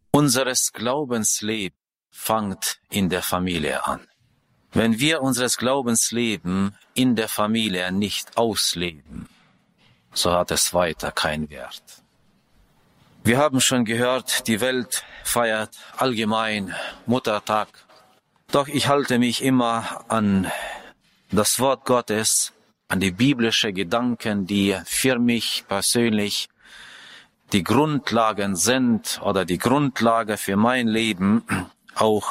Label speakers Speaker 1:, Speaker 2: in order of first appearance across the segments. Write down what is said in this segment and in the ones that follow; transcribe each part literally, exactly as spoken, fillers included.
Speaker 1: Unseres Glaubensleben fängt in der Familie an. Wenn wir unseres Glaubensleben in der Familie nicht ausleben, so hat es weiter keinen Wert. Wir haben schon gehört, die Welt feiert allgemein Muttertag. Doch ich halte mich immer an das Wort Gottes, an die biblischen Gedanken, die für mich persönlich die Grundlagen sind oder die Grundlage für mein Leben, auch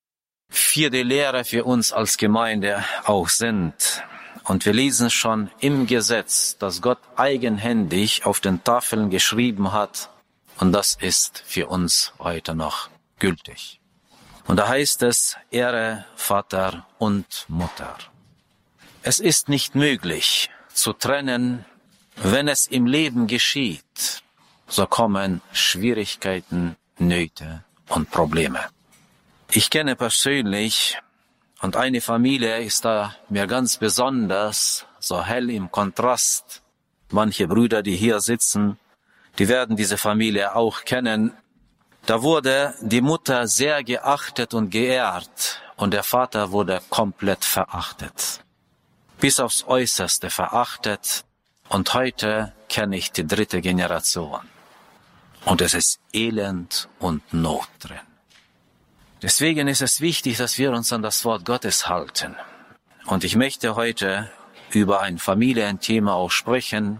Speaker 1: für die Lehre für uns als Gemeinde auch sind. Und wir lesen schon im Gesetz, dass Gott eigenhändig auf den Tafeln geschrieben hat, und das ist für uns heute noch gültig. Und da heißt es, Ehre Vater und Mutter. Es ist nicht möglich zu trennen, wenn es im Leben geschieht, so kommen Schwierigkeiten, Nöte und Probleme. Ich kenne persönlich, und eine Familie ist da mir ganz besonders, so hell im Kontrast. Manche Brüder, die hier sitzen, die werden diese Familie auch kennen. Da wurde die Mutter sehr geachtet und geehrt und der Vater wurde komplett verachtet. Bis aufs Äußerste verachtet, und heute kenne ich die dritte Generation. Und es ist Elend und Not drin. Deswegen ist es wichtig, dass wir uns an das Wort Gottes halten. Und ich möchte heute über ein Familienthema auch sprechen,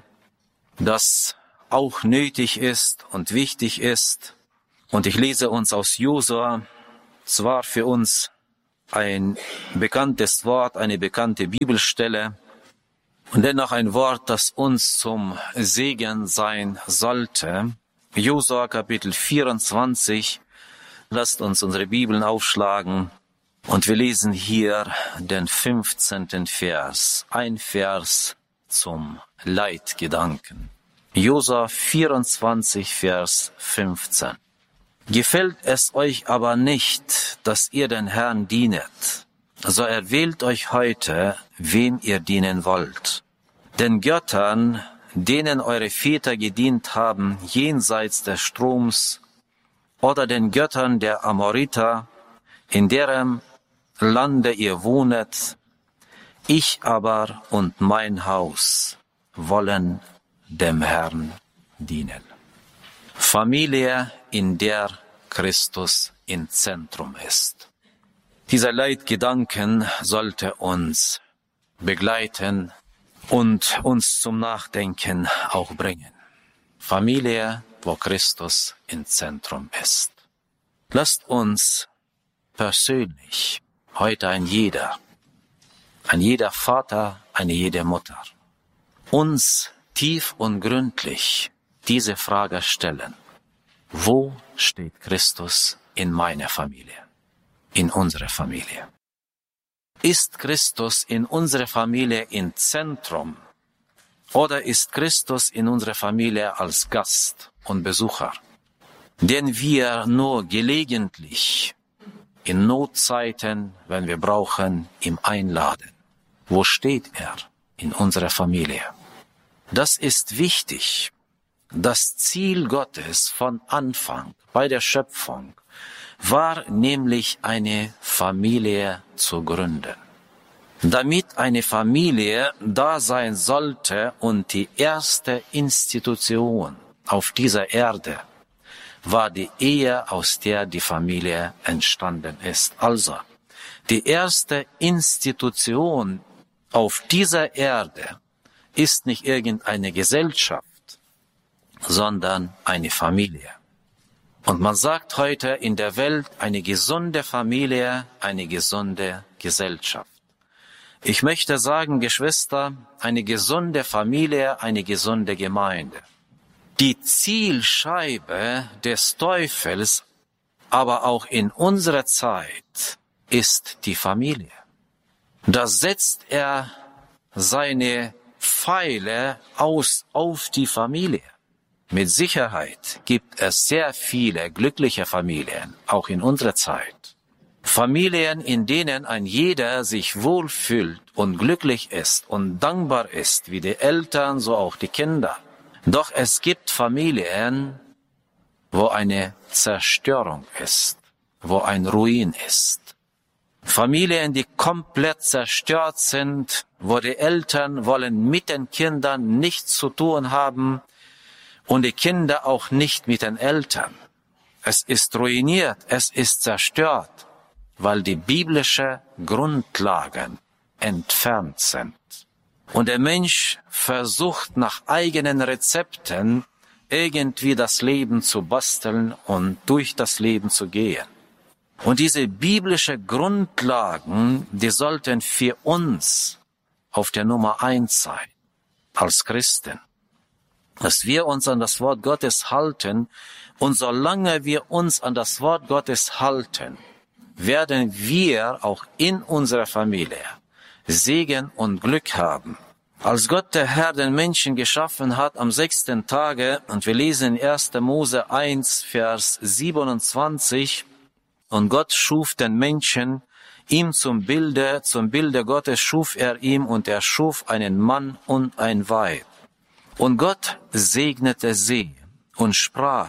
Speaker 1: das auch nötig ist und wichtig ist. Und ich lese uns aus Josua, zwar für uns ein bekanntes Wort, eine bekannte Bibelstelle, und dennoch ein Wort, das uns zum Segen sein sollte. Josua Kapitel vierundzwanzig, lasst uns unsere Bibeln aufschlagen und wir lesen hier den fünfzehnten Vers, ein Vers zum Leitgedanken. Josua vierundzwanzig, Vers fünfzehn. Gefällt es euch aber nicht, dass ihr den Herrn dienet, so erwählt euch heute, wem ihr dienen wollt. Den Göttern, denen eure Väter gedient haben, jenseits des Stroms, oder den Göttern der Amoriter, in deren Lande ihr wohnet. Ich aber und mein Haus wollen dem Herrn dienen. Familie, in der Christus im Zentrum ist. Dieser Leitgedanken sollte uns begleiten und uns zum Nachdenken auch bringen. Familie, wo Christus im Zentrum ist. Lasst uns persönlich heute ein jeder, ein jeder Vater, eine jede Mutter, uns tief und gründlich diese Frage stellen. Wo steht Christus in meiner Familie, in unserer Familie? Ist Christus in unserer Familie im Zentrum oder ist Christus in unserer Familie als Gast und Besucher, den wir nur gelegentlich in Notzeiten, wenn wir brauchen, ihm einladen? Wo steht er in unserer Familie? Das ist wichtig. Das Ziel Gottes von Anfang bei der Schöpfung war nämlich eine Familie zu gründen. Damit eine Familie da sein sollte und die erste Institution auf dieser Erde war die Ehe, aus der die Familie entstanden ist. Also, die erste Institution auf dieser Erde ist nicht irgendeine Gesellschaft, sondern eine Familie. Und man sagt heute in der Welt, eine gesunde Familie, eine gesunde Gesellschaft. Ich möchte sagen, Geschwister, eine gesunde Familie, eine gesunde Gemeinde. Die Zielscheibe des Teufels, aber auch in unserer Zeit, ist die Familie. Da setzt er seine Pfeile aus auf die Familie. Mit Sicherheit gibt es sehr viele glückliche Familien, auch in unserer Zeit. Familien, in denen ein jeder sich wohlfühlt und glücklich ist und dankbar ist, wie die Eltern, so auch die Kinder. Doch es gibt Familien, wo eine Zerstörung ist, wo ein Ruin ist. Familien, die komplett zerstört sind, wo die Eltern wollen mit den Kindern nichts zu tun haben und die Kinder auch nicht mit den Eltern. Es ist ruiniert, es ist zerstört, weil die biblischen Grundlagen entfernt sind. Und der Mensch versucht nach eigenen Rezepten irgendwie das Leben zu basteln und durch das Leben zu gehen. Und diese biblischen Grundlagen, die sollten für uns auf der Nummer eins sein, als Christen. Dass wir uns an das Wort Gottes halten, und solange wir uns an das Wort Gottes halten, werden wir auch in unserer Familie Segen und Glück haben. Als Gott der Herr den Menschen geschaffen hat am sechsten Tage, und wir lesen in erster Mose eins, Vers siebenundzwanzig, und Gott schuf den Menschen, ihm zum Bilde, zum Bilde Gottes schuf er ihm, und er schuf einen Mann und ein Weib. Und Gott segnete sie und sprach,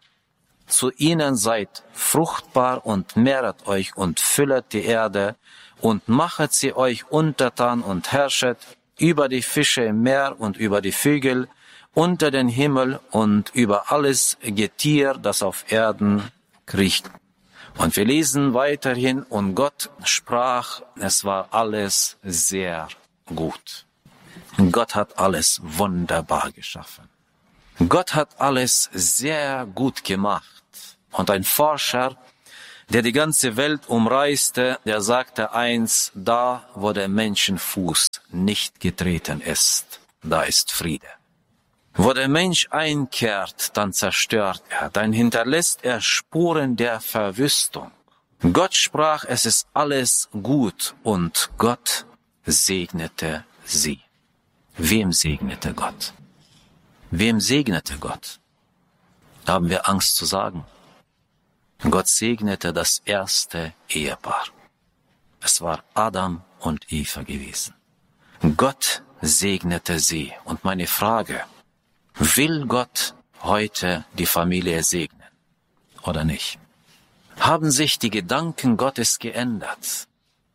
Speaker 1: zu ihnen seid fruchtbar und mehret euch und füllet die Erde und machet sie euch untertan und herrschet über die Fische im Meer und über die Vögel unter den Himmel und über alles Getier, das auf Erden kriecht. Und wir lesen weiterhin, und Gott sprach, es war alles sehr gut. Gott hat alles wunderbar geschaffen. Gott hat alles sehr gut gemacht. Und ein Forscher, der die ganze Welt umreiste, der sagte eins, da wo der Menschenfuß nicht getreten ist, da ist Friede. Wo der Mensch einkehrt, dann zerstört er, dann hinterlässt er Spuren der Verwüstung. Gott sprach, es ist alles gut, und Gott segnete sie. Wem segnete Gott? Wem segnete Gott? Da haben wir Angst zu sagen. Gott segnete das erste Ehepaar. Es war Adam und Eva gewesen. Gott segnete sie. Und meine Frage, will Gott heute die Familie segnen oder nicht? Haben sich die Gedanken Gottes geändert?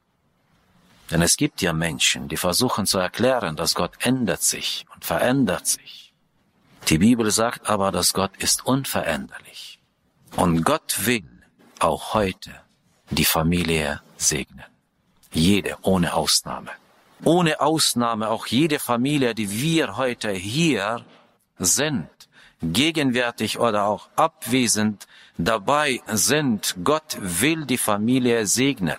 Speaker 1: Denn es gibt ja Menschen, die versuchen zu erklären, dass Gott ändert sich und verändert sich. Die Bibel sagt aber, dass Gott ist unveränderlich. Und Gott will auch heute die Familie segnen. Jede, ohne Ausnahme. Ohne Ausnahme auch jede Familie, die wir heute hier sind, gegenwärtig oder auch abwesend dabei sind. Gott will die Familie segnen.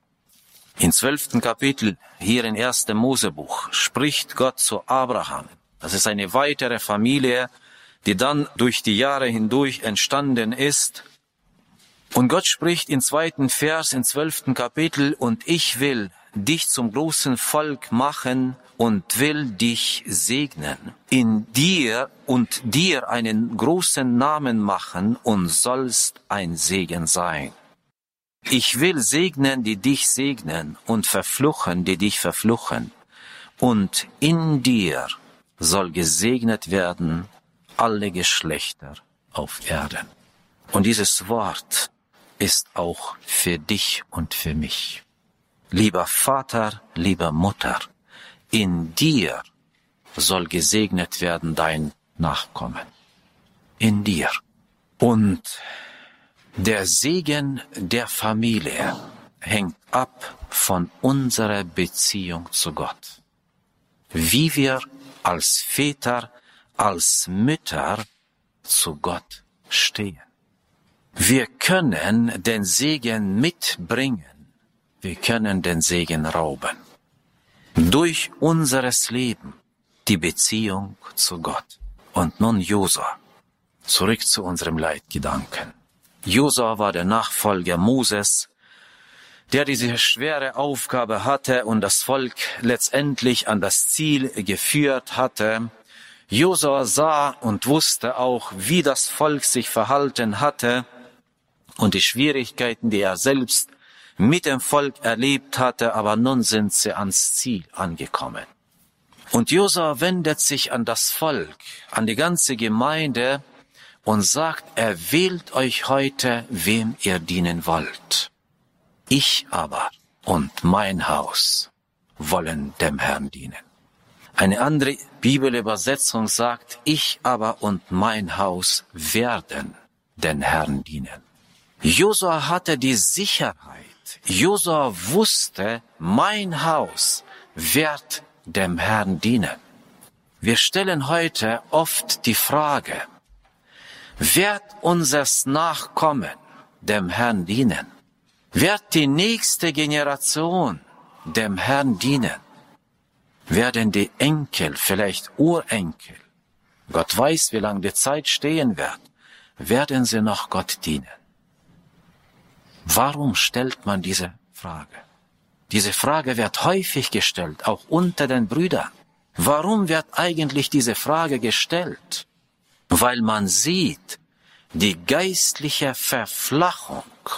Speaker 1: Im zwölften Kapitel, hier in ersten Mosebuch, spricht Gott zu Abraham. Das ist eine weitere Familie, die dann durch die Jahre hindurch entstanden ist. Und Gott spricht im zweiten Vers, im zwölften Kapitel, und ich will dich zum großen Volk machen und will dich segnen, in dir und dir einen großen Namen machen und sollst ein Segen sein. Ich will segnen, die dich segnen, und verfluchen, die dich verfluchen. Und in dir soll gesegnet werden alle Geschlechter auf Erden. Und dieses Wort ist auch für dich und für mich. Lieber Vater, lieber Mutter, in dir soll gesegnet werden dein Nachkommen. In dir. Und der Segen der Familie hängt ab von unserer Beziehung zu Gott. Wie wir als Väter, als Mütter zu Gott stehen. Wir können den Segen mitbringen, wir können den Segen rauben. Durch unseres Leben die Beziehung zu Gott. Und nun Josua, zurück zu unserem Leitgedanken. Josua war der Nachfolger Moses, der diese schwere Aufgabe hatte und das Volk letztendlich an das Ziel geführt hatte. Josua sah und wusste auch, wie das Volk sich verhalten hatte und die Schwierigkeiten, die er selbst mit dem Volk erlebt hatte, aber nun sind sie ans Ziel angekommen. Und Josua wendet sich an das Volk, an die ganze Gemeinde und sagt, er wählt euch heute, wem ihr dienen wollt. Ich aber und mein Haus wollen dem Herrn dienen. Eine andere Bibelübersetzung sagt, ich aber und mein Haus werden den Herrn dienen. Josua hatte die Sicherheit. Josua wusste, mein Haus wird dem Herrn dienen. Wir stellen heute oft die Frage, wird unseres Nachkommen dem Herrn dienen? Wird die nächste Generation dem Herrn dienen? Werden die Enkel, vielleicht Urenkel, Gott weiß, wie lange die Zeit stehen wird, werden sie noch Gott dienen? Warum stellt man diese Frage? Diese Frage wird häufig gestellt, auch unter den Brüdern. Warum wird eigentlich diese Frage gestellt? Weil man sieht, die geistliche Verflachung,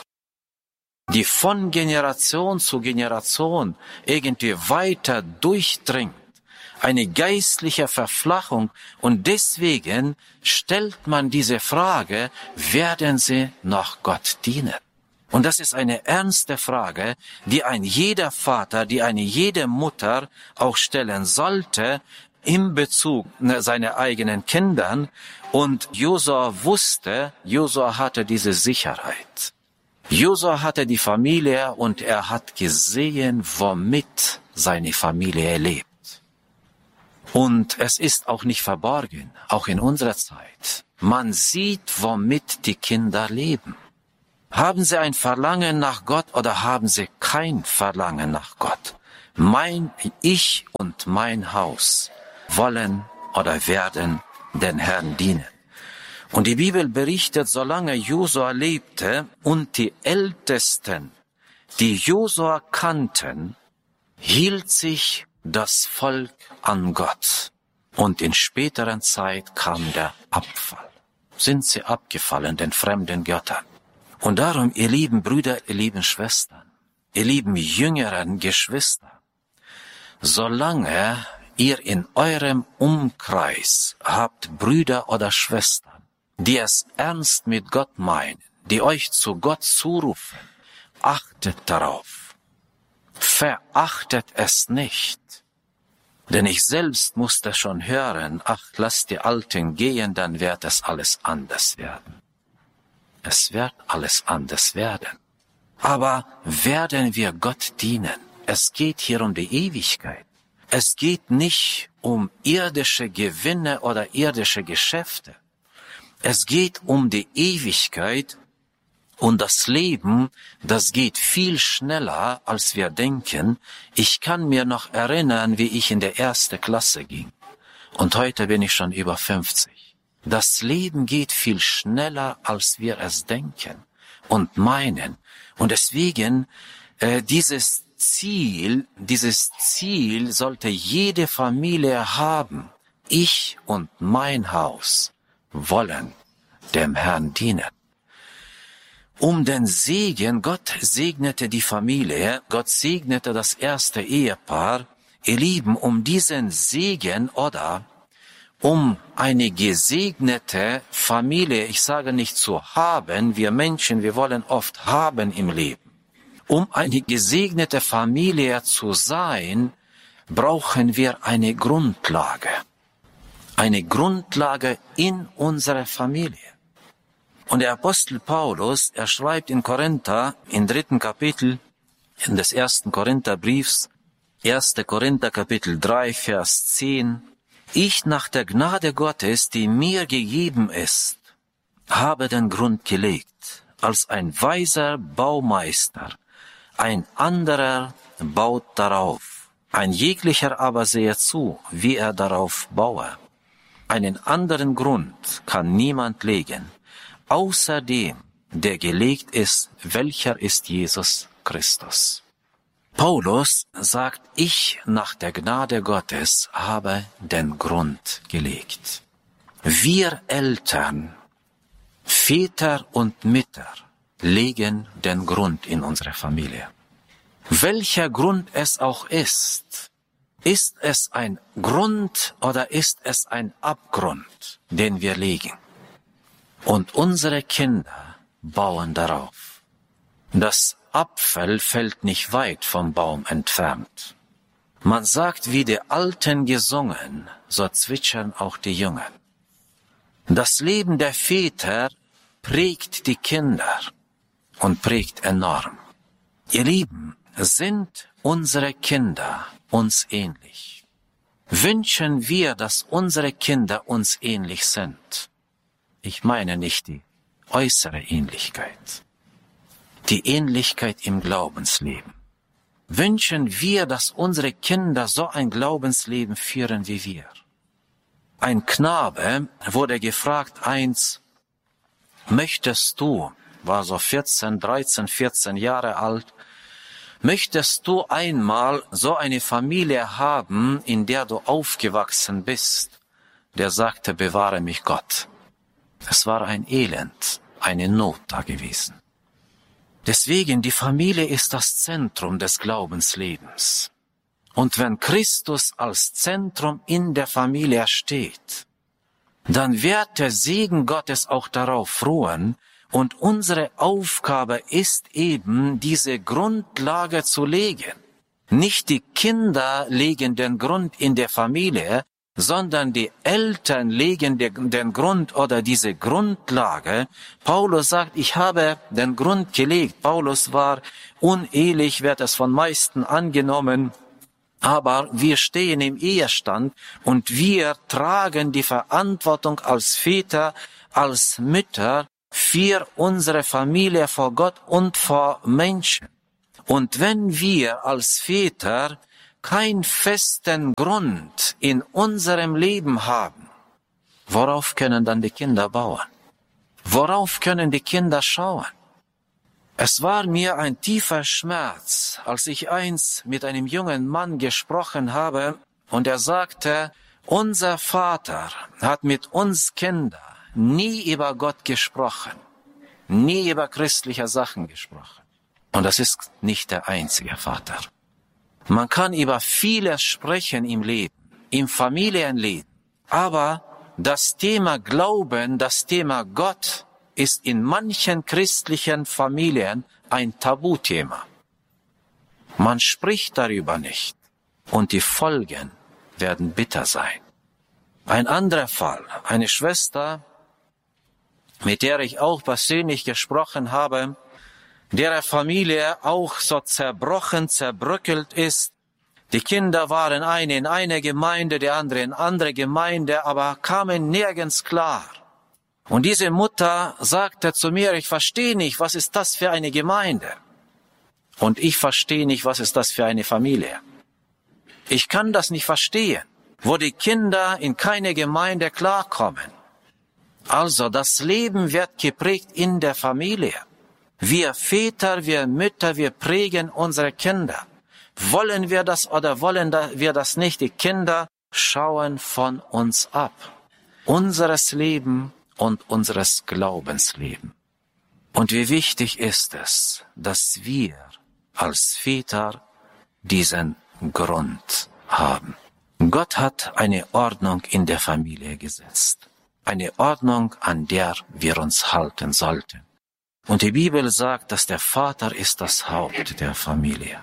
Speaker 1: die von Generation zu Generation irgendwie weiter durchdringt, eine geistliche Verflachung, und deswegen stellt man diese Frage, werden sie noch Gott dienen? Und das ist eine ernste Frage, die ein jeder Vater, die eine jede Mutter auch stellen sollte in Bezug auf seine eigenen Kindern. Und Josua wusste, Josua hatte diese Sicherheit. Josua hatte die Familie und er hat gesehen, womit seine Familie lebt. Und es ist auch nicht verborgen, auch in unserer Zeit. Man sieht, womit die Kinder leben. Haben sie ein Verlangen nach Gott oder haben sie kein Verlangen nach Gott? Mein, ich und mein Haus wollen oder werden den Herrn dienen. Und die Bibel berichtet, solange Josua lebte und die Ältesten, die Josua kannten, hielt sich das Volk an Gott. Und in späteren Zeit kam der Abfall. Sind sie abgefallen, den fremden Göttern. Und darum, ihr lieben Brüder, ihr lieben Schwestern, ihr lieben jüngeren Geschwister, solange ihr in eurem Umkreis habt Brüder oder Schwestern, die es ernst mit Gott meinen, die euch zu Gott zurufen, achtet darauf. Verachtet es nicht. Denn ich selbst musste schon hören, ach, lasst die Alten gehen, dann wird es alles anders werden. Es wird alles anders werden. Aber werden wir Gott dienen? Es geht hier um die Ewigkeit. Es geht nicht um irdische Gewinne oder irdische Geschäfte. Es geht um die Ewigkeit, und das Leben, das geht viel schneller, als wir denken. Ich kann mir noch erinnern, wie ich in der ersten Klasse ging. Und heute bin ich schon über fünfzig. Das Leben geht viel schneller, als wir es denken und meinen. Und deswegen, äh, dieses Ziel, dieses Ziel sollte jede Familie haben. Ich und mein Haus wollen dem Herrn dienen. Um den Segen, Gott segnete die Familie, Gott segnete das erste Ehepaar. Ihr Lieben, um diesen Segen oder um eine gesegnete Familie, ich sage nicht zu haben, wir Menschen, wir wollen oft haben im Leben. Um eine gesegnete Familie zu sein, brauchen wir eine Grundlage. Eine Grundlage in unserer Familie. Und der Apostel Paulus, er schreibt in Korinther, im dritten Kapitel, in des ersten Korintherbriefs, erster Korinther Kapitel drei, Vers zehn, ich nach der Gnade Gottes, die mir gegeben ist, habe den Grund gelegt, als ein weiser Baumeister, ein anderer baut darauf, ein jeglicher aber sehe zu, wie er darauf baue. Einen anderen Grund kann niemand legen, außer dem, der gelegt ist, welcher ist Jesus Christus. Paulus sagt, ich nach der Gnade Gottes habe den Grund gelegt. Wir Eltern, Väter und Mütter legen den Grund in unsere Familie. Welcher Grund es auch ist, ist es ein Grund oder ist es ein Abgrund, den wir legen? Und unsere Kinder bauen darauf. Das Apfel fällt nicht weit vom Baum entfernt. Man sagt, wie die Alten gesungen, so zwitschern auch die Jungen. Das Leben der Väter prägt die Kinder und prägt enorm. Ihr Lieben, sind unsere Kinder uns ähnlich? Wünschen wir, dass unsere Kinder uns ähnlich sind? Ich meine nicht die äußere Ähnlichkeit, die Ähnlichkeit im Glaubensleben. Wünschen wir, dass unsere Kinder so ein Glaubensleben führen wie wir? Ein Knabe wurde gefragt, eins, möchtest du, war so vierzehn, dreizehn, vierzehn Jahre alt, möchtest du einmal so eine Familie haben, in der du aufgewachsen bist? Der sagte, bewahre mich Gott. Es war ein Elend, eine Not da gewesen. Deswegen, die Familie ist das Zentrum des Glaubenslebens. Und wenn Christus als Zentrum in der Familie steht, dann wird der Segen Gottes auch darauf ruhen. Und unsere Aufgabe ist eben, diese Grundlage zu legen. Nicht die Kinder legen den Grund in der Familie, sondern die Eltern legen den Grund oder diese Grundlage. Paulus sagt, ich habe den Grund gelegt. Paulus war unehelich, wird es von meisten angenommen. Aber wir stehen im Ehestand und wir tragen die Verantwortung als Väter, als Mütter für unsere Familie vor Gott und vor Menschen. Und wenn wir als Väter keinen festen Grund in unserem Leben haben, worauf können dann die Kinder bauen? Worauf können die Kinder schauen? Es war mir ein tiefer Schmerz, als ich einst mit einem jungen Mann gesprochen habe und er sagte, unser Vater hat mit uns Kindern nie über Gott gesprochen, nie über christliche Sachen gesprochen. Und das ist nicht der einzige Vater. Man kann über vieles sprechen im Leben, im Familienleben, aber das Thema Glauben, das Thema Gott ist in manchen christlichen Familien ein Tabuthema. Man spricht darüber nicht und die Folgen werden bitter sein. Ein anderer Fall, eine Schwester, mit der ich auch persönlich gesprochen habe, deren Familie auch so zerbrochen, zerbröckelt ist. Die Kinder waren eine in eine Gemeinde, die andere in andere Gemeinde, aber kamen nirgends klar. Und diese Mutter sagte zu mir, ich verstehe nicht, was ist das für eine Gemeinde? Und ich verstehe nicht, was ist das für eine Familie? Ich kann das nicht verstehen, wo die Kinder in keine Gemeinde klarkommen. Also das Leben wird geprägt in der Familie. Wir Väter, wir Mütter, wir prägen unsere Kinder. Wollen wir das oder wollen wir das nicht? Die Kinder schauen von uns ab. Unseres Leben und unseres Glaubensleben. Und wie wichtig ist es, dass wir als Väter diesen Grund haben. Gott hat eine Ordnung in der Familie gesetzt. Eine Ordnung, an der wir uns halten sollten. Und die Bibel sagt, dass der Vater ist das Haupt der Familie.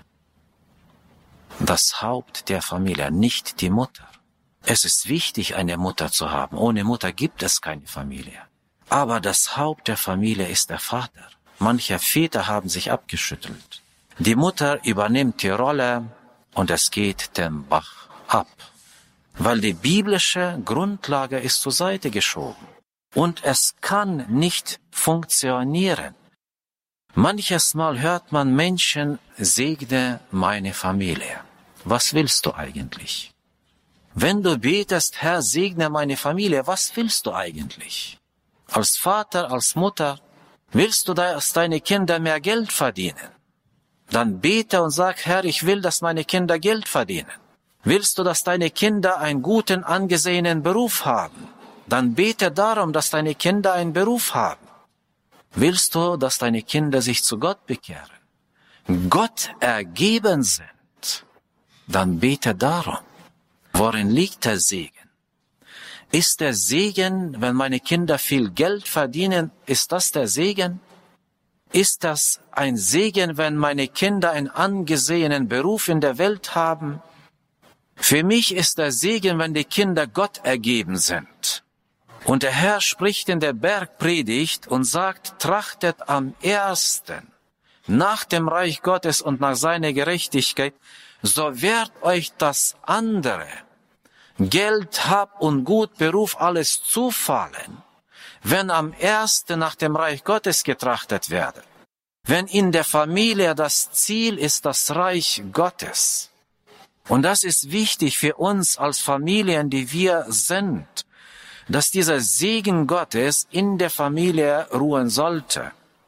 Speaker 1: Das Haupt der Familie, nicht die Mutter. Es ist wichtig, eine Mutter zu haben. Ohne Mutter gibt es keine Familie. Aber das Haupt der Familie ist der Vater. Manche Väter haben sich abgeschüttelt. Die Mutter übernimmt die Rolle und es geht den Bach ab. Weil die biblische Grundlage ist zur Seite geschoben. Und es kann nicht funktionieren. Manches Mal hört man Menschen, segne meine Familie. Was willst du eigentlich? Wenn du betest, Herr, segne meine Familie, was willst du eigentlich? Als Vater, als Mutter, willst du, dass deine Kinder mehr Geld verdienen? Dann bete und sag, Herr, ich will, dass meine Kinder Geld verdienen. Willst du, dass deine Kinder einen guten, angesehenen Beruf haben? Dann bete darum, dass deine Kinder einen Beruf haben. Willst du, dass deine Kinder sich zu Gott bekehren, Gott ergeben sind? Dann bete darum. Worin liegt der Segen? Ist der Segen, wenn meine Kinder viel Geld verdienen, ist das der Segen? Ist das ein Segen, wenn meine Kinder einen angesehenen Beruf in der Welt haben? Für mich ist der Segen, wenn die Kinder Gott ergeben sind. Und der Herr spricht in der Bergpredigt und sagt, trachtet am ersten nach dem Reich Gottes und nach seiner Gerechtigkeit, so wird euch das andere, Geld, Hab und Gut, Beruf, alles zufallen, wenn am ersten nach dem Reich Gottes getrachtet werde. Wenn in der Familie das Ziel ist, das Reich Gottes. Und das ist wichtig für uns als Familien, die wir sind, dass dieser Segen Gottes in der Familie ruhen sollte.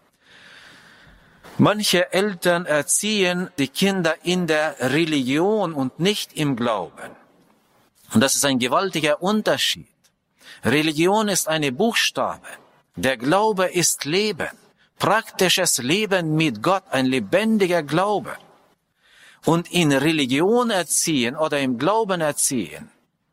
Speaker 1: Manche Eltern erziehen die Kinder in der Religion und nicht im Glauben. Und das ist ein gewaltiger Unterschied. Religion ist eine Buchstabe. Der Glaube ist Leben. Praktisches Leben mit Gott, ein lebendiger Glaube. Und in Religion erziehen oder im Glauben erziehen,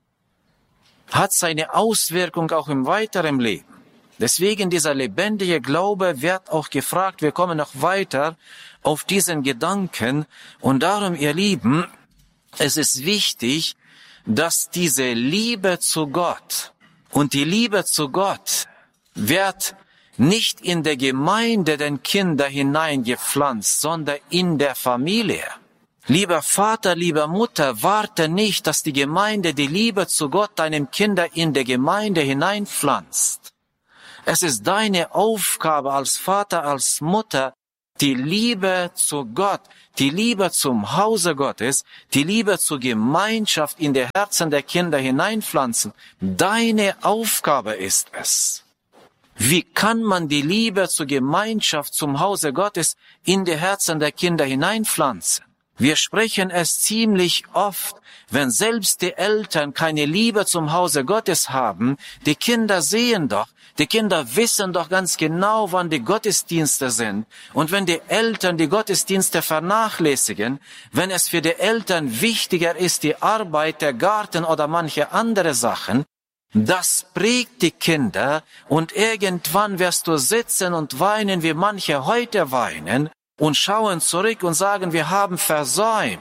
Speaker 1: hat seine Auswirkung auch im weiteren Leben. Deswegen dieser lebendige Glaube wird auch gefragt, wir kommen noch weiter auf diesen Gedanken. Und darum, ihr Lieben, es ist wichtig, dass diese Liebe zu Gott und die Liebe zu Gott wird nicht in der Gemeinde den Kinder hineingepflanzt, sondern in der Familie. Lieber Vater, lieber Mutter, warte nicht, dass die Gemeinde die Liebe zu Gott deinem Kinder in der Gemeinde hineinpflanzt. Es ist deine Aufgabe als Vater, als Mutter, die Liebe zu Gott, die Liebe zum Hause Gottes, die Liebe zur Gemeinschaft in die Herzen der Kinder hineinpflanzen. Deine Aufgabe ist es. Wie kann man die Liebe zur Gemeinschaft zum Hause Gottes in die Herzen der Kinder hineinpflanzen? Wir sprechen es ziemlich oft, wenn selbst die Eltern keine Liebe zum Hause Gottes haben. Die Kinder sehen doch, die Kinder wissen doch ganz genau, wann die Gottesdienste sind. Und wenn die Eltern die Gottesdienste vernachlässigen, wenn es für die Eltern wichtiger ist, die Arbeit, der Garten oder manche andere Sachen, das prägt die Kinder und irgendwann wirst du sitzen und weinen, wie manche heute weinen, und schauen zurück und sagen, wir haben versäumt.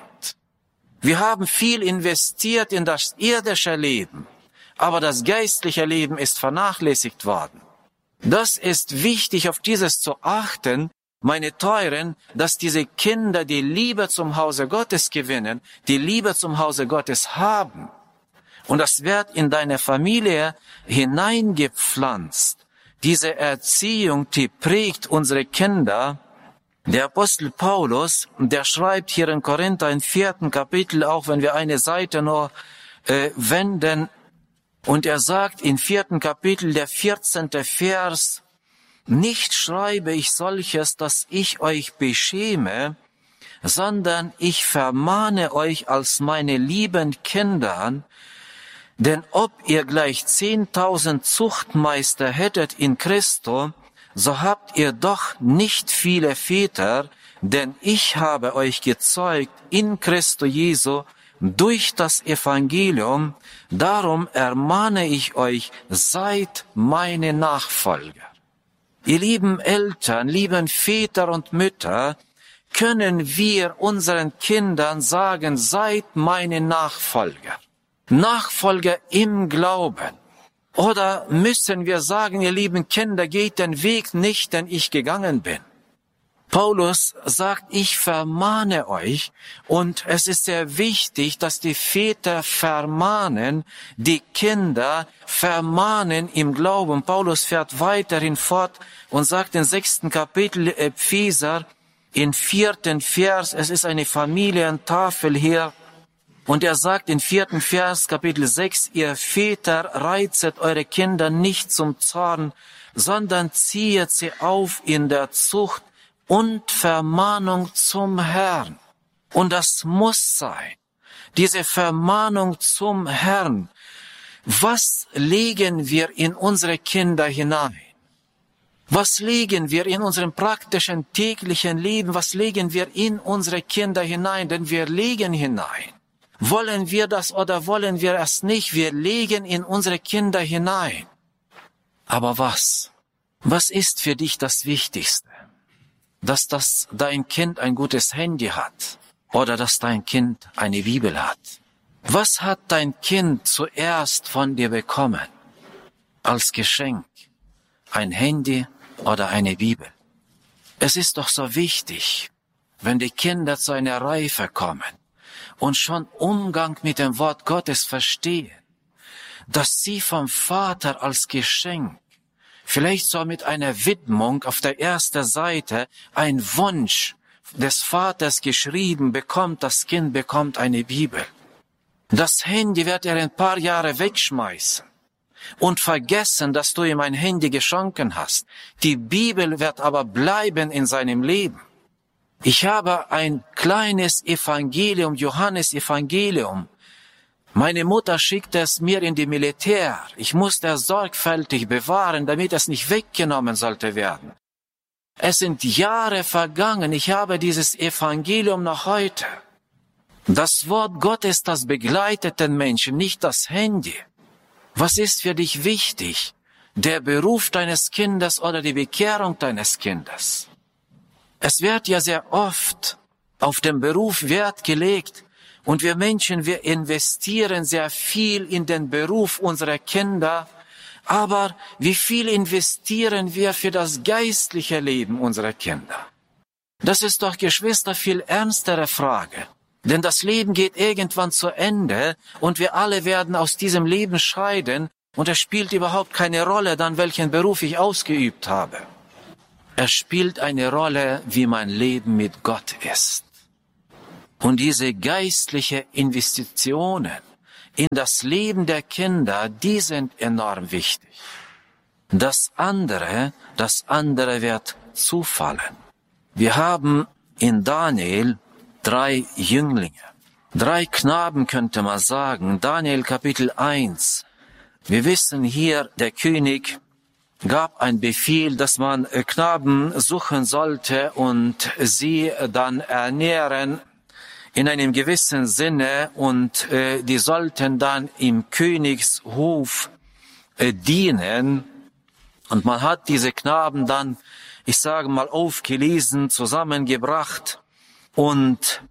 Speaker 1: Wir haben viel investiert in das irdische Leben, aber das geistliche Leben ist vernachlässigt worden. Das ist wichtig, auf dieses zu achten, meine Teuren, dass diese Kinder die Liebe zum Hause Gottes gewinnen, die Liebe zum Hause Gottes haben. Und das wird in deine Familie hineingepflanzt. Diese Erziehung, die prägt unsere Kinder. Der Apostel Paulus, der schreibt hier in Korinther im vierten Kapitel, auch wenn wir eine Seite nur äh, wenden, und er sagt im vierten Kapitel, der vierzehnte Vers, nicht schreibe ich solches, dass ich euch beschäme, sondern ich vermahne euch als meine lieben Kinder, denn ob ihr gleich zehntausend Zuchtmeister hättet in Christo, so habt ihr doch nicht viele Väter, denn ich habe euch gezeugt in Christo Jesu durch das Evangelium, darum ermahne ich euch, seid meine Nachfolger. Ihr lieben Eltern, lieben Väter und Mütter, können wir unseren Kindern sagen, seid meine Nachfolger. Nachfolger im Glauben. Oder müssen wir sagen, ihr lieben Kinder, geht den Weg nicht, den ich gegangen bin. Paulus sagt, ich vermahne euch, und es ist sehr wichtig, dass die Väter vermahnen, die Kinder vermahnen im Glauben. Paulus fährt weiterhin fort und sagt im sechsten Kapitel Epheser, im vierten Vers, es ist eine Familientafel hier, und er sagt in vierten Vers, Kapitel sechs, ihr Väter, reizet eure Kinder nicht zum Zorn, sondern ziehet sie auf in der Zucht und Vermahnung zum Herrn. Und das muss sein, diese Vermahnung zum Herrn. Was legen wir in unsere Kinder hinein? Was legen wir in unserem praktischen täglichen Leben? Was legen wir in unsere Kinder hinein? Denn wir legen hinein Wollen wir das oder wollen wir es nicht? Wir legen in unsere Kinder hinein. Aber was? Was ist für dich das Wichtigste? Dass das dein Kind ein gutes Handy hat oder dass dein Kind eine Bibel hat? Was hat dein Kind zuerst von dir bekommen? Als Geschenk? Ein Handy oder eine Bibel? Es ist doch so wichtig, wenn die Kinder zu einer Reife kommen und schon Umgang mit dem Wort Gottes verstehen, dass sie vom Vater als Geschenk, vielleicht so mit einer Widmung auf der ersten Seite, ein Wunsch des Vaters geschrieben bekommt, das Kind bekommt eine Bibel. Das Handy wird er ein paar Jahre wegschmeißen und vergessen, dass du ihm ein Handy geschenkt hast. Die Bibel wird aber bleiben in seinem Leben. Ich habe ein kleines Evangelium, Johannes Evangelium. Meine Mutter schickte es mir in die Militär. Ich musste es sorgfältig bewahren, damit es nicht weggenommen sollte werden. Es sind Jahre vergangen. Ich habe dieses Evangelium noch heute. Das Wort Gottes, das begleitet den Menschen, nicht das Handy. Was ist für dich wichtig? Der Beruf deines Kindes oder die Bekehrung deines Kindes? Es wird ja sehr oft auf den Beruf Wert gelegt und wir Menschen, wir investieren sehr viel in den Beruf unserer Kinder, aber wie viel investieren wir für das geistliche Leben unserer Kinder? Das ist doch, Geschwister, viel ernstere Frage. Denn das Leben geht irgendwann zu Ende und wir alle werden aus diesem Leben scheiden und es spielt überhaupt keine Rolle dann, welchen Beruf ich ausgeübt habe. Es spielt eine Rolle, wie mein Leben mit Gott ist. Und diese geistliche Investitionen in das Leben der Kinder, die sind enorm wichtig. Das andere, das andere wird zufallen. Wir haben in Daniel drei Jünglinge, drei Knaben könnte man sagen. Daniel Kapitel eins. Wir wissen hier, der König gab einen Befehl, dass man Knaben suchen sollte und sie dann ernähren in einem gewissen Sinne und äh, die sollten dann im Königshof äh, dienen. Und man hat diese Knaben dann, ich sage mal, aufgelesen, zusammengebracht. Und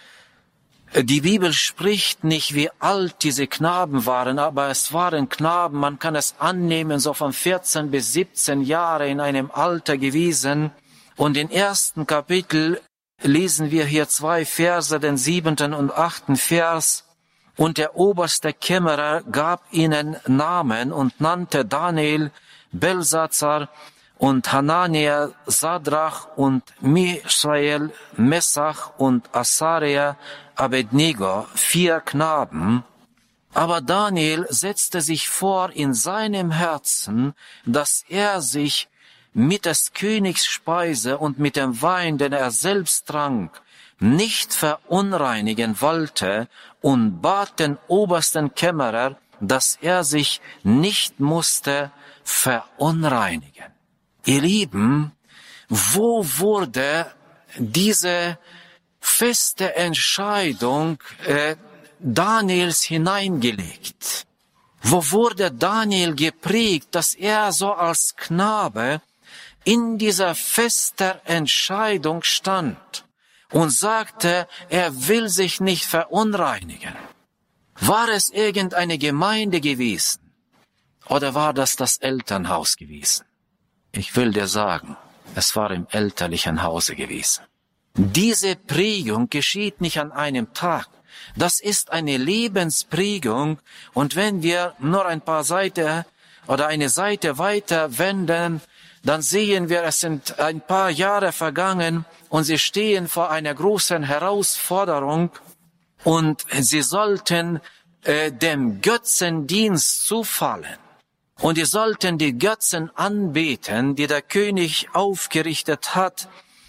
Speaker 1: die Bibel spricht nicht, wie alt diese Knaben waren, aber es waren Knaben, man kann es annehmen, so von vierzehn bis siebzehn Jahre in einem Alter gewesen. Und im ersten Kapitel lesen wir hier zwei Verse, den siebenten und achten Vers. Und der oberste Kämmerer gab ihnen Namen und nannte Daniel, Belsatzar und Hanania, Sadrach und Misael, Messach und Asaria, Abednego, vier Knaben. Aber Daniel setzte sich vor in seinem Herzen, dass er sich mit des Königs Speise und mit dem Wein, den er selbst trank, nicht verunreinigen wollte und bat den obersten Kämmerer, dass er sich nicht musste verunreinigen. Ihr Lieben, wo wurde diese feste Entscheidung äh, Daniels hineingelegt? Wo wurde Daniel geprägt, dass er so als Knabe in dieser festen Entscheidung stand und sagte, er will sich nicht verunreinigen? War es irgendeine Gemeinde gewesen oder war das das Elternhaus gewesen? Ich will dir sagen, es war im elterlichen Hause gewesen. Diese Prägung geschieht nicht an einem Tag. Das ist eine Lebensprägung. Und wenn wir nur ein paar Seiten oder eine Seite weiter wenden, dann sehen wir, es sind ein paar Jahre vergangen und sie stehen vor einer großen Herausforderung und sie sollten äh, dem Götzendienst zufallen. Und die sollten die Götzen anbeten, die der König aufgerichtet hat.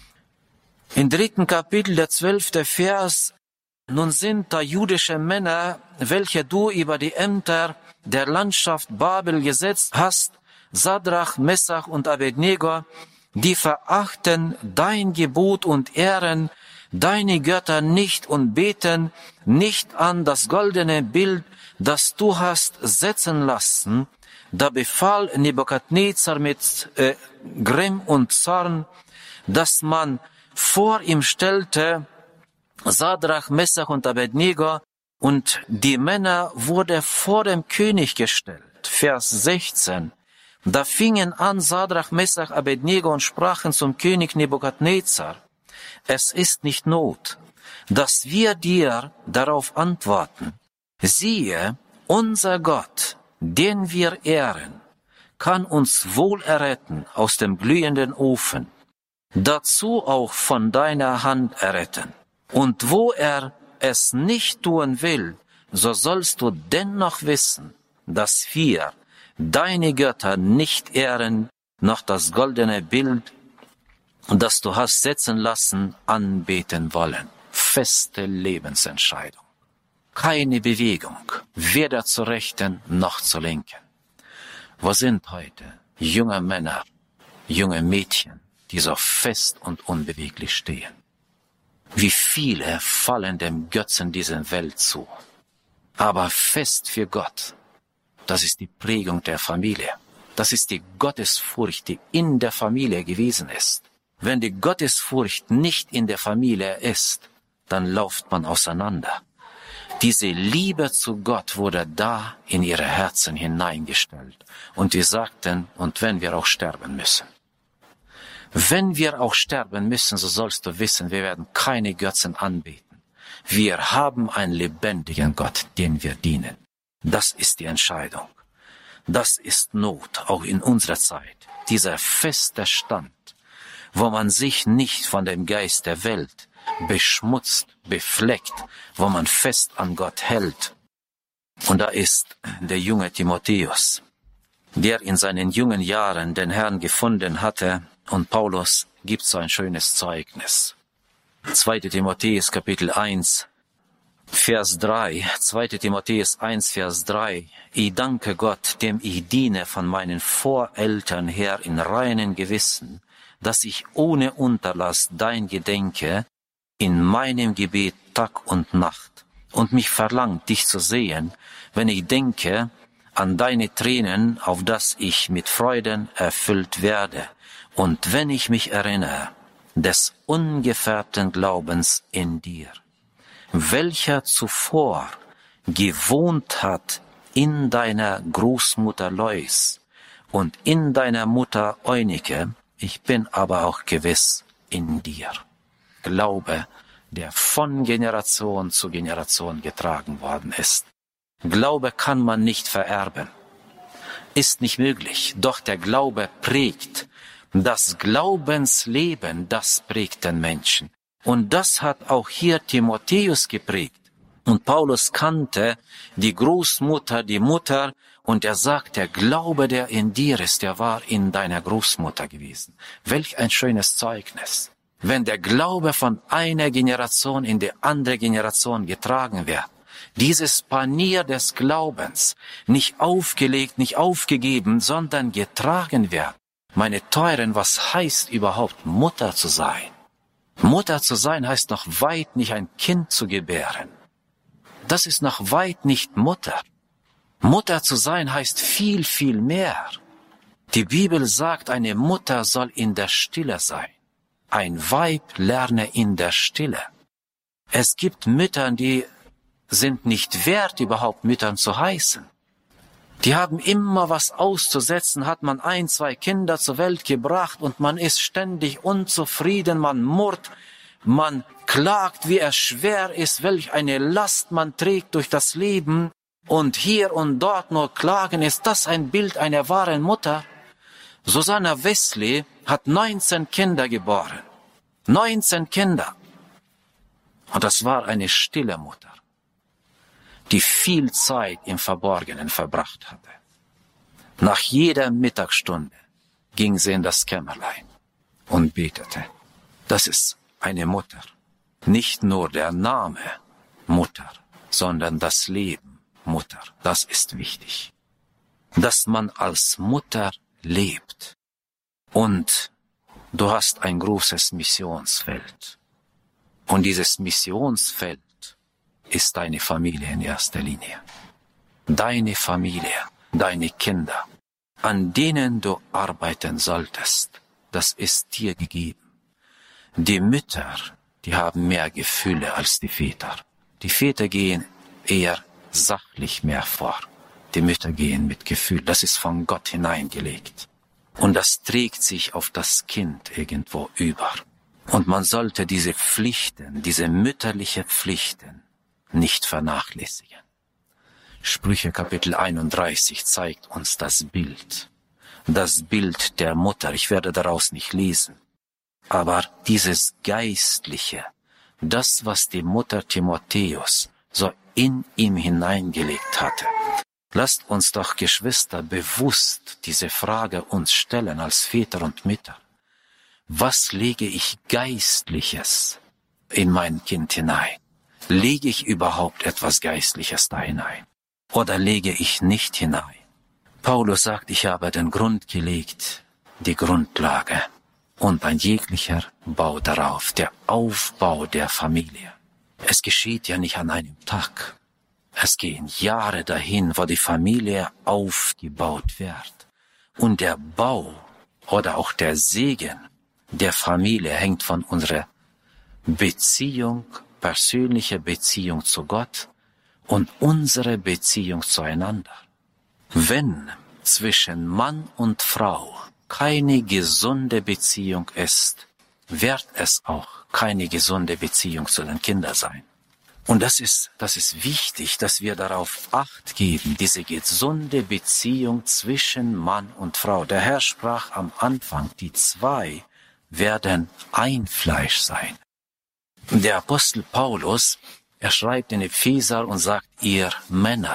Speaker 1: Im dritten Kapitel, der zwölfte Vers, nun sind da jüdische Männer, welche du über die Ämter der Landschaft Babel gesetzt hast, Sadrach, Messach und Abednego, die verachten dein Gebot und ehren deine Götter nicht und beten nicht an das goldene Bild, das du hast setzen lassen. Da befahl Nebukadnezar mit äh, Grimm und Zorn, dass man vor ihm stellte Sadrach, Messach und Abednego, und die Männer wurde vor dem König gestellt. Vers sechzehn. Da fingen an Sadrach, Messach, Abednego und sprachen zum König Nebukadnezar: Es ist nicht Not, dass wir dir darauf antworten. Siehe, unser Gott, den wir ehren, kann uns wohl erretten aus dem glühenden Ofen, dazu auch von deiner Hand erretten. Und wo er es nicht tun will, so sollst du dennoch wissen, dass wir deine Götter nicht ehren, noch das goldene Bild, das du hast setzen lassen, anbeten wollen. Feste Lebensentscheidung. Keine Bewegung, weder zur Rechten noch zur Linken. Wo sind heute junge Männer, junge Mädchen, die so fest und unbeweglich stehen? Wie viele fallen dem Götzen dieser Welt zu? Aber fest für Gott, das ist die Prägung der Familie. Das ist die Gottesfurcht, die in der Familie gewesen ist. Wenn die Gottesfurcht nicht in der Familie ist, dann läuft man auseinander. Diese Liebe zu Gott wurde da in ihre Herzen hineingestellt. Und wir sagten, und wenn wir auch sterben müssen. Wenn wir auch sterben müssen, so sollst du wissen, wir werden keine Götzen anbeten. Wir haben einen lebendigen Gott, den wir dienen. Das ist die Entscheidung. Das ist Not, auch in unserer Zeit. Dieser feste Stand, wo man sich nicht von dem Geist der Welt beschmutzt, befleckt, wo man fest an Gott hält. Und da ist der junge Timotheus, der in seinen jungen Jahren den Herrn gefunden hatte, und Paulus gibt so ein schönes Zeugnis. zweiter Timotheus Kapitel eins, Vers drei, zweiter Timotheus eins, Vers drei. Ich danke Gott, dem ich diene von meinen Voreltern her in reinen Gewissen, dass ich ohne Unterlass dein gedenke in meinem Gebet Tag und Nacht, und mich verlangt, dich zu sehen, wenn ich denke an deine Tränen, auf dass ich mit Freuden erfüllt werde, und wenn ich mich erinnere des ungefärbten Glaubens in dir, welcher zuvor gewohnt hat in deiner Großmutter Lois und in deiner Mutter Eunike, ich bin aber auch gewiss in dir. Glaube, der von Generation zu Generation getragen worden ist. Glaube kann man nicht vererben. Ist nicht möglich, doch der Glaube prägt. Das Glaubensleben, das prägt den Menschen. Und das hat auch hier Timotheus geprägt. Und Paulus kannte die Großmutter, die Mutter, und er sagt, der Glaube, der in dir ist, der war in deiner Großmutter gewesen. Welch ein schönes Zeugnis. Wenn der Glaube von einer Generation in die andere Generation getragen wird, dieses Panier des Glaubens nicht aufgelegt, nicht aufgegeben, sondern getragen wird. Meine Teuren, was heißt überhaupt Mutter zu sein? Mutter zu sein heißt noch weit nicht ein Kind zu gebären. Das ist noch weit nicht Mutter. Mutter zu sein heißt viel, viel mehr. Die Bibel sagt, eine Mutter soll in der Stille sein. Ein Weib lerne in der Stille. Es gibt Mütter, die sind nicht wert, überhaupt Müttern zu heißen. Die haben immer was auszusetzen, hat man ein, zwei Kinder zur Welt gebracht und man ist ständig unzufrieden, man murrt, man klagt, wie es schwer ist, welch eine Last man trägt durch das Leben, und hier und dort nur klagen. Ist das ein Bild einer wahren Mutter? Susanna Wesley hat neunzehn Kinder geboren. neunzehn Kinder. Und das war eine stille Mutter, die viel Zeit im Verborgenen verbracht hatte. Nach jeder Mittagsstunde ging sie in das Kämmerlein und betete. Das ist eine Mutter. Nicht nur der Name Mutter, sondern das Leben Mutter. Das ist wichtig. Dass man als Mutter lebt. Und du hast ein großes Missionsfeld. Und dieses Missionsfeld ist deine Familie in erster Linie. Deine Familie, deine Kinder, an denen du arbeiten solltest, das ist dir gegeben. Die Mütter, die haben mehr Gefühle als die Väter. Die Väter gehen eher sachlich mehr vor. Die Mütter gehen mit Gefühl. Das ist von Gott hineingelegt. Und das trägt sich auf das Kind irgendwo über. Und man sollte diese Pflichten, diese mütterliche Pflichten nicht vernachlässigen. Sprüche Kapitel einunddreißig zeigt uns das Bild. Das Bild der Mutter. Ich werde daraus nicht lesen. Aber dieses Geistliche, das, was die Mutter Timotheus so in ihm hineingelegt hatte. Lasst uns doch, Geschwister, bewusst diese Frage uns stellen als Väter und Mütter. Was lege ich Geistliches in mein Kind hinein? Lege ich überhaupt etwas Geistliches da hinein? Oder lege ich nicht hinein? Paulus sagt, ich habe den Grund gelegt, die Grundlage. Und ein jeglicher Bau darauf, der Aufbau der Familie. Es geschieht ja nicht an einem Tag. Es gehen Jahre dahin, wo die Familie aufgebaut wird. Und der Bau oder auch der Segen der Familie hängt von unserer Beziehung, persönliche Beziehung zu Gott und unsere Beziehung zueinander. Wenn zwischen Mann und Frau keine gesunde Beziehung ist, wird es auch keine gesunde Beziehung zu den Kindern sein. Und das ist, das ist wichtig, dass wir darauf Acht geben, diese gesunde Beziehung zwischen Mann und Frau. Der Herr sprach am Anfang, die zwei werden ein Fleisch sein. Der Apostel Paulus, er schreibt in Epheser und sagt, ihr Männer,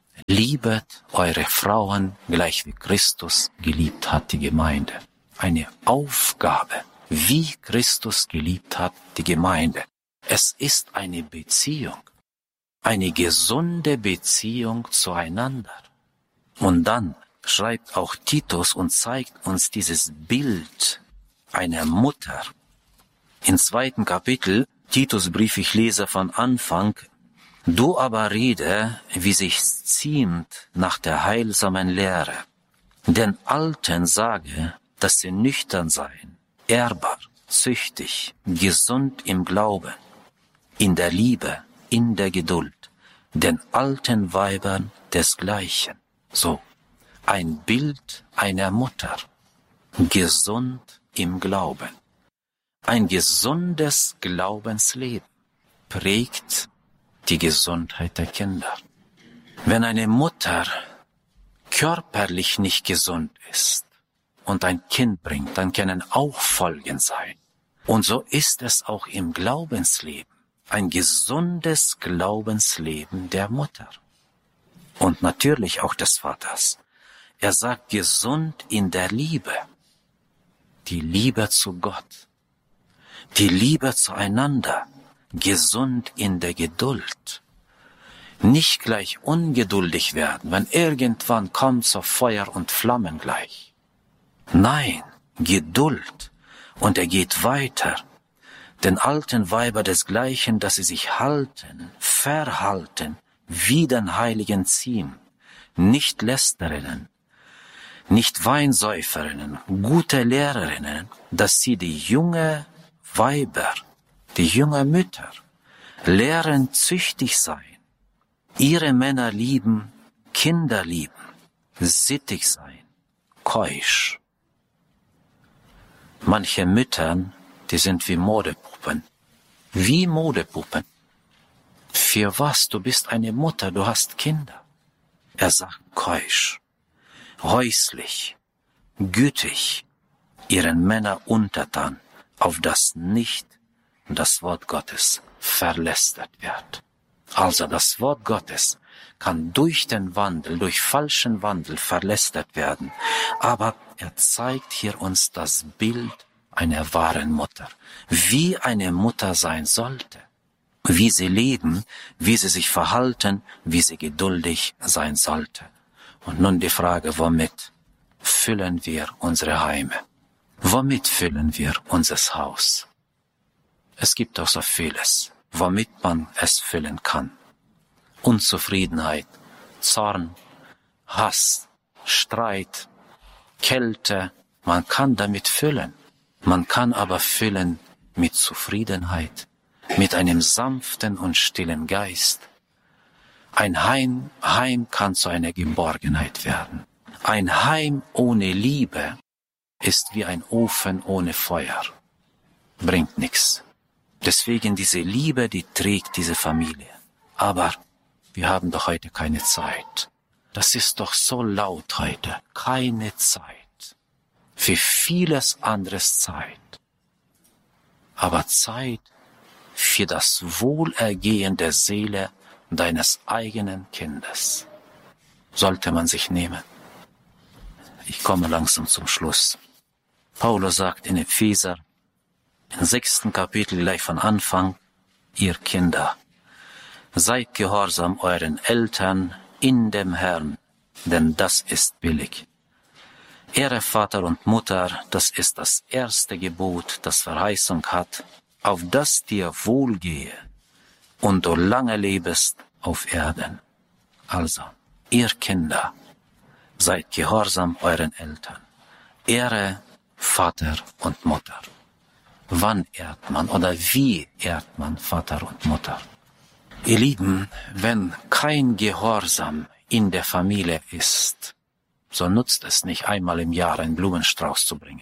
Speaker 1: liebet eure Frauen, gleich wie Christus geliebt hat die Gemeinde. Eine Aufgabe, wie Christus geliebt hat die Gemeinde. Es ist eine Beziehung, eine gesunde Beziehung zueinander. Und dann schreibt auch Titus und zeigt uns dieses Bild einer Mutter. Im zweiten Kapitel, Titusbrief, ich lese von Anfang, du aber rede, wie sich's ziemt nach der heilsamen Lehre. Den Alten sage, dass sie nüchtern seien, ehrbar, züchtig, gesund im Glauben, in der Liebe, in der Geduld, den alten Weibern desgleichen. So, ein Bild einer Mutter, gesund im Glauben. Ein gesundes Glaubensleben prägt die Gesundheit der Kinder. Wenn eine Mutter körperlich nicht gesund ist und ein Kind bringt, dann können auch Folgen sein. Und so ist es auch im Glaubensleben. Ein gesundes Glaubensleben der Mutter. Und natürlich auch des Vaters. Er sagt gesund in der Liebe. Die Liebe zu Gott. Die Liebe zueinander. Gesund in der Geduld. Nicht gleich ungeduldig werden, wenn irgendwann kommt so Feuer und Flammen gleich. Nein, Geduld. Und er geht weiter. Den alten Weiber desgleichen, dass sie sich halten, verhalten, wie den Heiligen Ziem, nicht Lästerinnen, nicht Weinsäuferinnen, gute Lehrerinnen, dass sie die junge Weiber, die junge Mütter, lehren züchtig sein, ihre Männer lieben, Kinder lieben, sittig sein, keusch. Manche Müttern, die sind wie Modepuppen. Wie Modepuppen. Für was? Du bist eine Mutter, du hast Kinder. Er sagt keusch, häuslich, gütig, ihren Männer untertan, auf das nicht das Wort Gottes verlästert wird. Also das Wort Gottes kann durch den Wandel, durch falschen Wandel verlästert werden. Aber er zeigt hier uns das Bild einer wahren Mutter, wie eine Mutter sein sollte, wie sie leben, wie sie sich verhalten, wie sie geduldig sein sollte. Und nun die Frage, womit füllen wir unsere Heime? Womit füllen wir unser Haus? Es gibt auch so vieles, womit man es füllen kann. Unzufriedenheit, Zorn, Hass, Streit, Kälte, man kann damit füllen. Man kann aber füllen mit Zufriedenheit, mit einem sanften und stillen Geist. Ein Heim, Heim kann zu einer Geborgenheit werden. Ein Heim ohne Liebe ist wie ein Ofen ohne Feuer. Bringt nichts. Deswegen diese Liebe, die trägt diese Familie. Aber wir haben doch heute keine Zeit. Das ist doch so laut heute. Keine Zeit. Für vieles anderes Zeit. Aber Zeit für das Wohlergehen der Seele deines eigenen Kindes sollte man sich nehmen. Ich komme langsam zum Schluss. Paulus sagt in Epheser, im sechsten Kapitel gleich von Anfang, ihr Kinder, seid gehorsam euren Eltern in dem Herrn, denn das ist billig. Ehre Vater und Mutter, das ist das erste Gebot, das Verheißung hat, auf das dir wohlgehe und du lange lebest auf Erden. Also, ihr Kinder, seid gehorsam euren Eltern. Ehre Vater und Mutter. Wann ehrt man oder wie ehrt man Vater und Mutter? Ihr Lieben, wenn kein Gehorsam in der Familie ist, so nutzt es nicht einmal im Jahr einen Blumenstrauß zu bringen.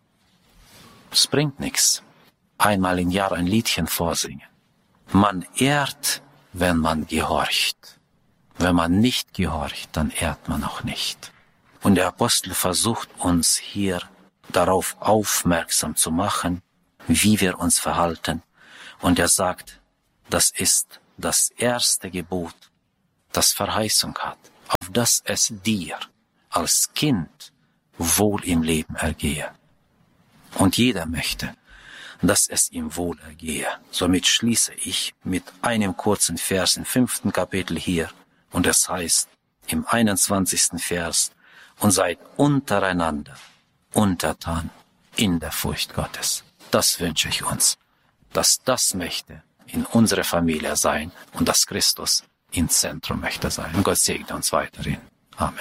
Speaker 1: Es bringt nichts, einmal im Jahr ein Liedchen vorsingen. Man ehrt, wenn man gehorcht. Wenn man nicht gehorcht, dann ehrt man auch nicht. Und der Apostel versucht uns hier darauf aufmerksam zu machen, wie wir uns verhalten. Und er sagt, das ist das erste Gebot, das Verheißung hat, auf das es dir als Kind wohl im Leben ergehe. Und jeder möchte, dass es ihm wohl ergehe. Somit schließe ich mit einem kurzen Vers im fünften Kapitel hier. Und es heißt im einundzwanzigsten Vers, und seid untereinander untertan in der Furcht Gottes. Das wünsche ich uns, dass das möchte in unserer Familie sein und dass Christus im Zentrum möchte sein. Und Gott segne uns weiterhin.